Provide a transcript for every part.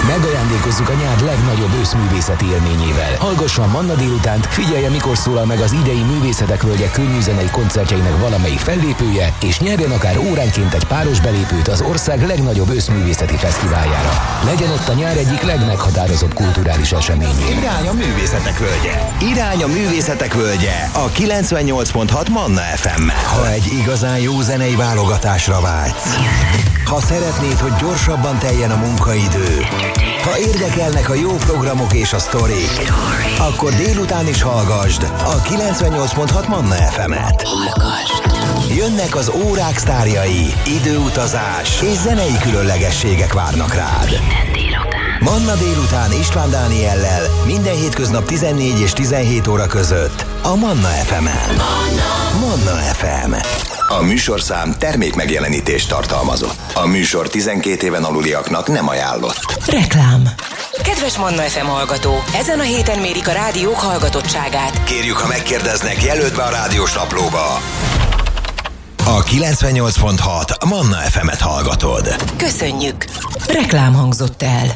Megajándékozzuk a nyár legnagyobb őszművészeti élményével. Hallgasson Manna délutánt, figyelje, mikor szólal meg az idei Művészetek Völgye könnyűzenei koncertjeinek valamelyik fellépője, és nyerjen akár óránként egy páros belépőt az ország legnagyobb őszművészeti fesztiváljára. Legyen ott a nyár egyik legmeghatározóbb kulturális eseményén. Irány a Művészetek Völgye. Irány a Művészetek Völgye a 98.6 Manna FM. Ha egy igazán jó zenei válogatásra vágysz, ha szeretnéd, hogy gyorsabban teljen a munkaidő, ha érdekelnek a jó programok és a sztorik, akkor délután is hallgasd a 98.6 Manna FM-et. Jönnek az órák sztárjai, időutazás és zenei különlegességek várnak rád. Manna délután István Dániellel minden hétköznap 14 és 17 óra között a Manna FM-en. Manna FM. A műsorszám termékmegjelenítést tartalmazott. A műsor 12 éven aluliaknak nem ajánlott. Reklám. Kedves Manna FM hallgató, ezen a héten mérik a rádiók hallgatottságát. Kérjük, ha megkérdeznek, jelöld be a rádiós naplóba. A 98.6 Manna FM-et hallgatod. Köszönjük! Reklám hangzott el.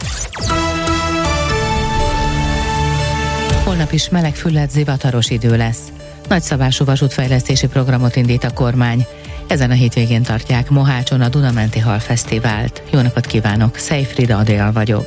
Holnap is meleg, füllett, zivataros idő lesz. Nagyszabású vasútfejlesztési programot indít a kormány. Ezen a hétvégén tartják Mohácson a Duna-menti Halfesztivált. Jó napot kívánok, Szejfrida Adél vagyok.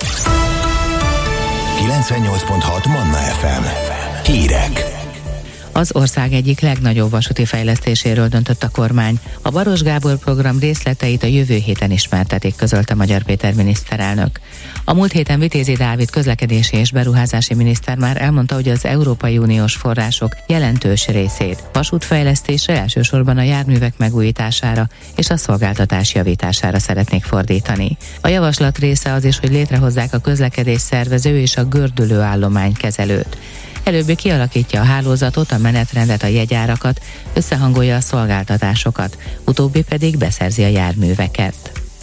98.6 Manna FM. Hírek. Az ország egyik legnagyobb vasúti fejlesztéséről döntött a kormány. A Baros Gábor program részleteit a jövő héten ismertetik, közölte Magyar Péter miniszterelnök. A múlt héten Vitézi Dávid közlekedési és beruházási miniszter már elmondta, hogy az Európai Uniós források jelentős részét vasútfejlesztésre, elsősorban a járművek megújítására és a szolgáltatás javítására szeretnék fordítani. A javaslat része az is, hogy létrehozzák a közlekedés szervező és a gördülő állomány kezelőt. Előbbi kialakítja a hálózatot, a menetrendet, a jegyárakat, összehangolja a szolgáltatásokat, utóbbi pedig beszerzi a járműveket.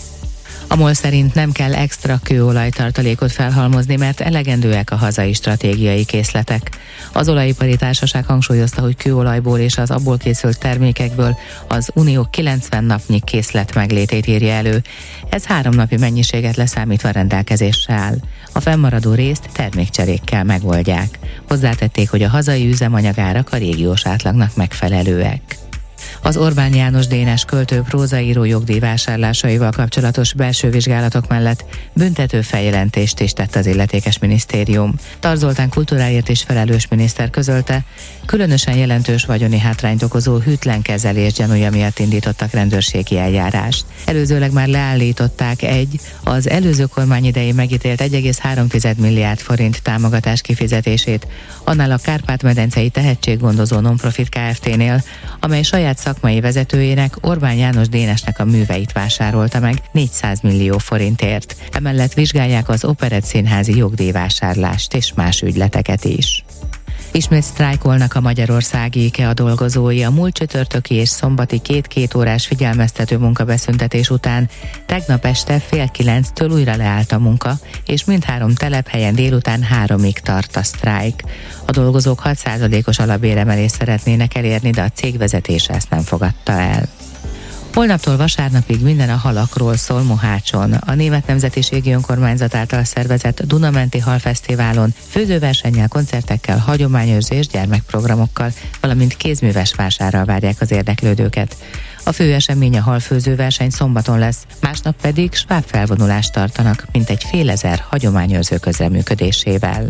A MOL szerint nem kell extra kőolajtartalékot felhalmozni, mert elegendőek a hazai stratégiai készletek. Az olajipari társaság hangsúlyozta, hogy kőolajból és az abból készült termékekből az Unió 90 napnyi készlet meglétét írja elő. Ez 3 napi mennyiséget leszámítva rendelkezésre áll. A fennmaradó részt termékcserékkel megoldják. Hozzátették, hogy a hazai üzemanyagárak a régiós átlagnak megfelelőek. Az Orbán János Dénes költő prózaíró jogdíjvásárlásaival kapcsolatos belső vizsgálatok mellett büntető feljelentést is tett az illetékes minisztérium. Tar Zoltán kultúráért is felelős miniszter közölte, különösen jelentős vagyoni hátrányt okozó hűtlen kezelés gyanúja miatt indítottak rendőrségi eljárást. Előzőleg már leállították az előző kormány idején megítélt 1,3 milliárd forint támogatás kifizetését annál a Kárpát-medencei tehetséggondozó non-profit Kft-nél, amely saját szakmai vezetőjének, Orbán János Dénesnek a műveit vásárolta meg 400 millió forintért. Emellett vizsgálják az Operett színházi jogdíjvásárlást és más ügyleteket is. Ismét sztrájkolnak a magyarországi IKEA dolgozói. A múlt csütörtöki és szombati 2 órás figyelmeztető munkabeszüntetés után tegnap este 8:30-től újra leállt a munka, és mindhárom telephelyen délután 3-ig tart a sztrájk. A dolgozók 6%-os alapbéremelést szeretnének elérni, de a cég vezetése ezt nem fogadta el. Holnaptól vasárnapig minden a halakról szól Mohácson. A Német Nemzetiségi Önkormányzat által szervezett Duna-menti Halfesztiválon főzőversennyel, koncertekkel, hagyományőrző és gyermekprogramokkal, valamint kézműves vásárral várják az érdeklődőket. A fő esemény a halfőzőverseny szombaton lesz, másnap pedig sváb felvonulást tartanak, mintegy 1000 hagyományőrző közreműködésével.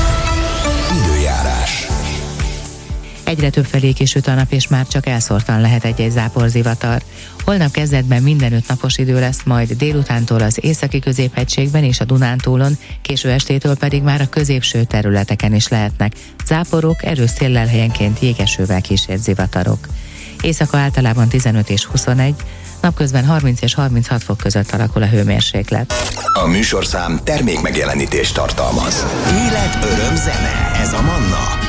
Időjárás. Egyre több felé kisüt a nap, és már csak elszórtan lehet egy-egy záporzivatar. Holnap kezdetben mindenütt napos idő lesz, majd délutántól az északi középhegységben és a Dunántúlon, késő estétől pedig már a középső területeken is lehetnek záporok, erős széllel, helyenként jégesővel kísért zivatarok. Éjszaka általában 15 és 21, napközben 30 és 36 fok között alakul a hőmérséklet. A műsorszám termékmegjelenítést tartalmaz. Élet, öröm, zene, ez a Manna.